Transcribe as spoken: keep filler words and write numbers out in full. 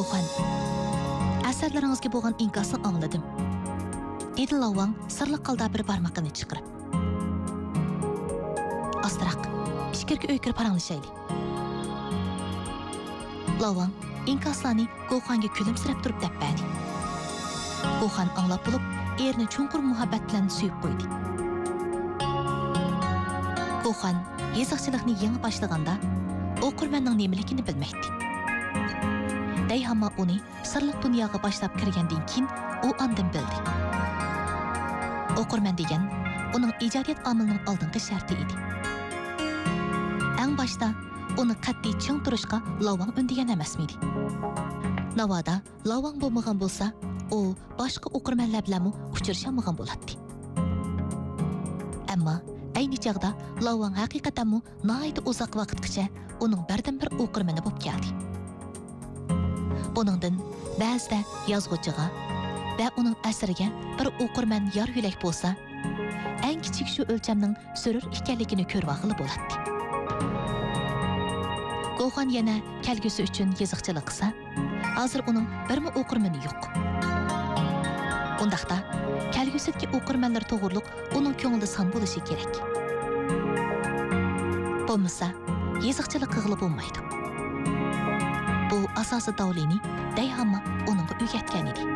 Gohan, asarlaringizga bo'lgan inkosni angladim. Dedi Lavang sirliq qalda bir barmoqini chiqarib. Astroq, ichkirga o'ykir paranglashayli. Lavang inkoslarni Gohanga kulimsirab turib deb berdi. Gohan anglab bo'lib, erini chunqur muhabbat bilan suyib qo'ydi. Gohan yeziqchilikni yangi boshlaganda o'qirmanning nimaligini bilmaydi. Dayhamma uni sirliq dunyoga boshlab kirgandan keyin u ondan bildi. O'qirman degan uning ijodiyat omilining oldingi sharti edi. Eng boshda uni qat'iy ching turishga Lavang undigan emasmidi. Navoda Lavang bo'lmagan bo'lsa, u boshqa o'qirmanlar bilan uchrashamagan bo'ladi. Ammo ayni chaqda Lavang haqiqatan nihoyat uzoq vaqtgacha uning birdan-bir o'qirmani bo'lib keldi. Buningdan ba'zida yozuvchiga va uning asriga bir o'qirman yor yo'lak bo'lsa, eng kichik shu o'lchamning surur ekanligini ko'rib olg'ili bo'ladi. Gohan yana kelgusi uchun yeziqchilik qilsa, hozir uning birmi o'qirmani yo'q. Undaqda kelgusidagi o'qirmanlar to'g'riliq uning ko'nglida son bo'lishi kerak. Bo'lmasa, yeziqchilik qilib bo'lmaydi. Bu asosiy davlini Dayhamma uningga o'rgatgan edi.